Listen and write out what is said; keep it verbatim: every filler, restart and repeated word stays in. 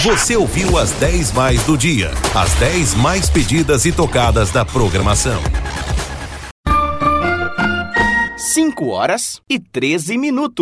Você ouviu as dez mais do dia. As dez mais pedidas e tocadas da programação. cinco horas e treze minutos.